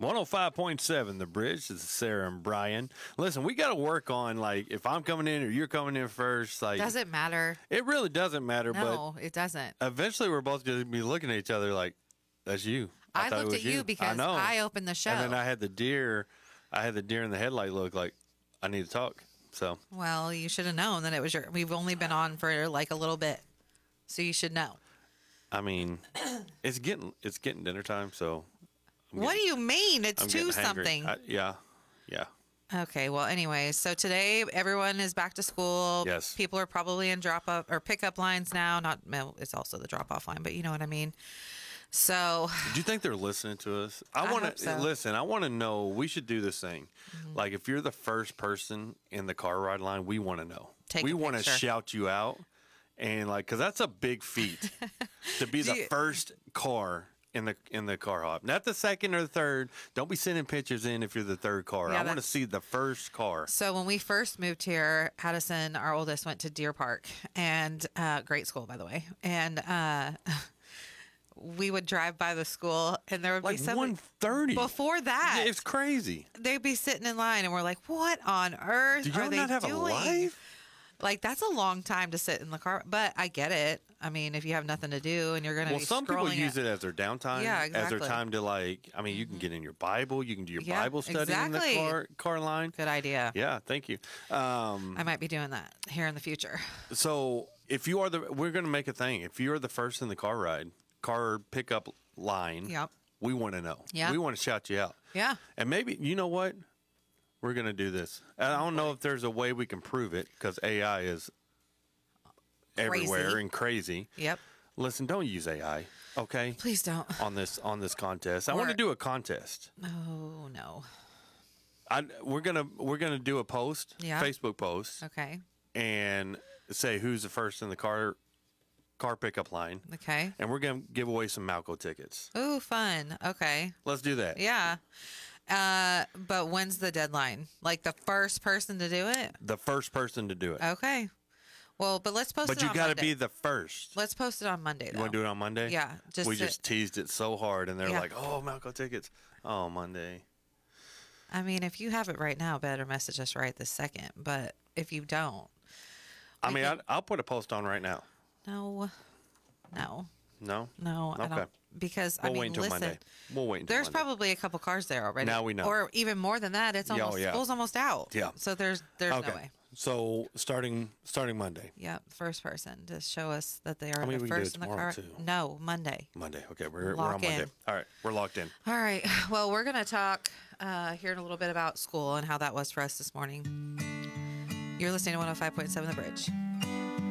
105.7 The Bridge. This is Sarah and Brian. Listen, we got to work on, like, if I'm coming in or you're coming in first. Like, Doesn't matter. It really doesn't matter. No, it doesn't. But eventually we're both going to be looking at each other like, that's you. I looked at you because I opened the show. And then I had the deer in the headlight look like, I need to talk. So. Well, you should have known that it was we've only been on for like a little bit. So you should know. I mean, it's getting dinner time, so. What do you mean? It's I'm 2 something. Yeah. Okay. Well, anyways, so today everyone is back to school. Yes. People are probably in drop up or pickup lines now. It's also the drop off line, but you know what I mean. So. Do you think they're listening to us? I hope so. Listen. I want to know. We should do this thing. Mm-hmm. Like if you're the first person in the car ride line, we want to know. We want to shout you out, and like because that's a big feat to be the first car. In the car hop, not the second or the third. Don't be sending pictures in if you're the third car. I want to see the first car. So when we first moved here, Addison, our oldest, went to Deer Park, and great school, by the way. And we would drive by the school, and there would like be some 1:30 before that. Yeah, it's crazy. They'd be sitting in line, and we're like, "What on earth are they not have doing? A life? Like that's a long time to sit in the car." But I get it. I mean, if you have nothing to do and you're going to be some people use it as their downtime. Yeah, exactly. As their time to like. I mean, you can get in your Bible. You can do your Bible study in the car line. Good idea. Yeah, thank you. I might be doing that here in the future. So if you are we're going to make a thing. If you're the first in the car pickup line. Yep. We want to know. Yeah. We want to shout you out. Yeah. And maybe you know what. We're going to do this. I don't know if there's a way we can prove it because AI is everywhere and crazy. Yep. Listen, don't use AI, okay? Please don't. On this contest. I want to do a contest. Oh, no. We're gonna do a post, Facebook post. Okay. And say who's the first in the car pickup line. Okay. And we're gonna give away some Malco tickets. Ooh, fun. Okay. Let's do that. Yeah. But when's the deadline? Like the first person to do it? The first person to do it. Okay. Well, but let's post it on Monday. But you got to be the first. Let's post it on Monday, though. You want to do it on Monday? Yeah. We just teased it so hard, and they're like, oh, Malco tickets. Oh, Monday. I mean, if you have it right now, better message us right this second. But if you don't. I'll put a post on right now. No. No? No, okay. I don't. Because, we'll wait until Monday. We'll wait until There's Monday. probably a couple cars there already. Now we know. Or even more than that. It's almost, school's almost out. Yeah. So there's no way. So starting Monday. Yeah, first person to show us that they are we the can first do in it the car. tomorrow, too. No, Monday. Monday. Okay, we're on Monday. All right, we're locked in. All right. Well, we're going to talk here in a little bit about school and how that was for us this morning. You're listening to 105.7 The Bridge.